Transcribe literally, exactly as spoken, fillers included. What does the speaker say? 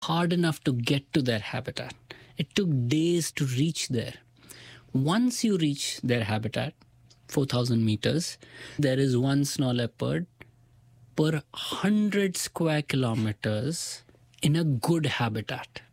hard enough to get to their habitat. It took days to reach there. Once you reach their habitat, four thousand meters, there is one snow leopard per one hundred square kilometers in a good habitat.